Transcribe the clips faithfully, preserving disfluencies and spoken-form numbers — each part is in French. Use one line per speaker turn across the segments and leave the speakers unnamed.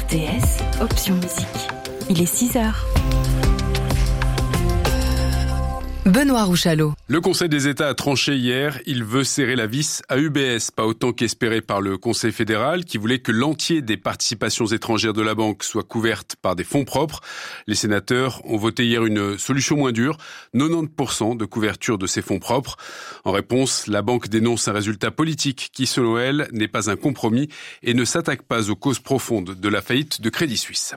R T S, option musique. Il est six heures. Benoît Rouchalot.
Le Conseil des États a tranché hier. Il veut serrer la vis à U B S, pas autant qu'espéré par le Conseil fédéral, qui voulait que l'entier des participations étrangères de la banque soit couverte par des fonds propres. Les sénateurs ont voté hier une solution moins dure, quatre-vingt-dix pour cent de couverture de ces fonds propres. En réponse, la banque dénonce un résultat politique qui, selon elle, n'est pas un compromis et ne s'attaque pas aux causes profondes de la faillite de Crédit Suisse.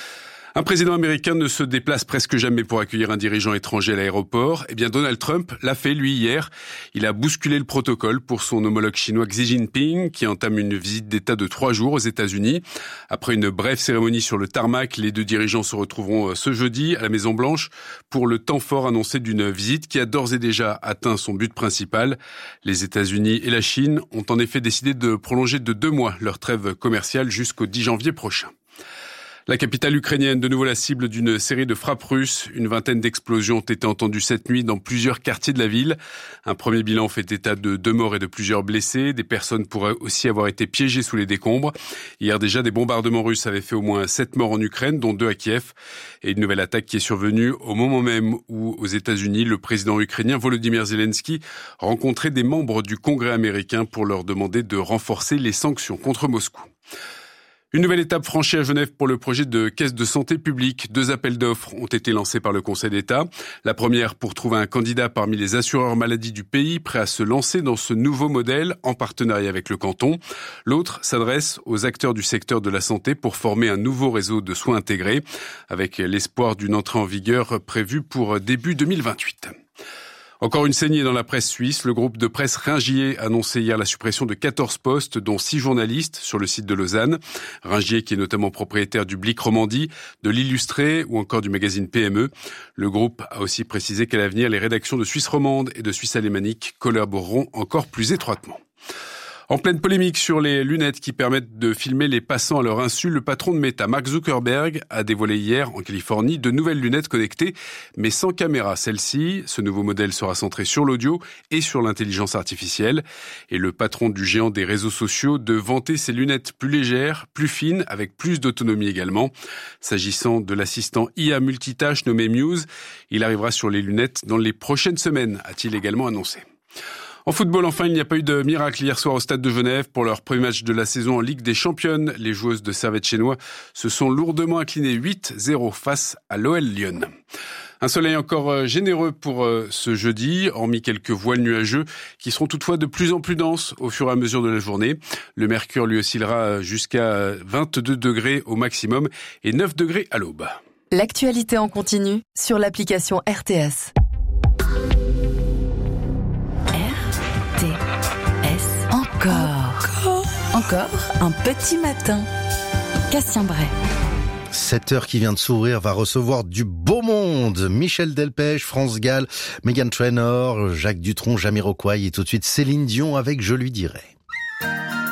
Un président américain ne se déplace presque jamais pour accueillir un dirigeant étranger à l'aéroport. Eh bien, Donald Trump l'a fait, lui, hier. Il a bousculé le protocole pour son homologue chinois Xi Jinping, qui entame une visite d'État de trois jours aux États-Unis. Après une brève cérémonie sur le tarmac, les deux dirigeants se retrouveront ce jeudi à la Maison-Blanche pour le temps fort annoncé d'une visite qui a d'ores et déjà atteint son but principal. Les États-Unis et la Chine ont en effet décidé de prolonger de deux mois leur trêve commerciale jusqu'au dix janvier prochain. La capitale ukrainienne, de nouveau la cible d'une série de frappes russes. Une vingtaine d'explosions ont été entendues cette nuit dans plusieurs quartiers de la ville. Un premier bilan fait état de deux morts et de plusieurs blessés. Des personnes pourraient aussi avoir été piégées sous les décombres. Hier déjà, des bombardements russes avaient fait au moins sept morts en Ukraine, dont deux à Kiev. Et une nouvelle attaque qui est survenue au moment même où, aux États-Unis, le président ukrainien Volodymyr Zelensky rencontrait des membres du Congrès américain pour leur demander de renforcer les sanctions contre Moscou. Une nouvelle étape franchie à Genève pour le projet de caisse de santé publique. Deux appels d'offres ont été lancés par le Conseil d'État. La première pour trouver un candidat parmi les assureurs maladie du pays prêt à se lancer dans ce nouveau modèle en partenariat avec le canton. L'autre s'adresse aux acteurs du secteur de la santé pour former un nouveau réseau de soins intégrés avec l'espoir d'une entrée en vigueur prévue pour début deux mille vingt-huit. Encore une saignée dans la presse suisse. Le groupe de presse Ringier a annoncé hier la suppression de quatorze postes, dont six journalistes, sur le site de Lausanne. Ringier, qui est notamment propriétaire du Blick Romandie, de l'Illustré ou encore du magazine P M E. Le groupe a aussi précisé qu'à l'avenir, les rédactions de Suisse romande et de Suisse alémanique collaboreront encore plus étroitement. En pleine polémique sur les lunettes qui permettent de filmer les passants à leur insu, le patron de Meta, Mark Zuckerberg, a dévoilé hier en Californie de nouvelles lunettes connectées, mais sans caméra. Celle-ci, ce nouveau modèle sera centré sur l'audio et sur l'intelligence artificielle. Et le patron du géant des réseaux sociaux de vanter ses lunettes plus légères, plus fines, avec plus d'autonomie également. S'agissant de l'assistant I A multitâche nommé Muse, il arrivera sur les lunettes dans les prochaines semaines, a-t-il également annoncé. En football, enfin, il n'y a pas eu de miracle hier soir au Stade de Genève. Pour leur premier match de la saison en Ligue des Championnes, les joueuses de Servette-Chenois se sont lourdement inclinées huit zéro face à l'O L Lyon. Un soleil encore généreux pour ce jeudi, hormis quelques voiles nuageux qui seront toutefois de plus en plus denses au fur et à mesure de la journée. Le mercure lui oscillera jusqu'à vingt-deux degrés au maximum et neuf degrés à l'aube.
L'actualité en continu sur l'application R T S. R T S. Encore. Encore un petit matin. Cassien Bray.
Cette heure qui vient de s'ouvrir va recevoir du beau monde. Michel Delpech, France Gall, Meghan Trainor, Jacques Dutronc, Jamiroquai et tout de suite Céline Dion avec Je lui dirai.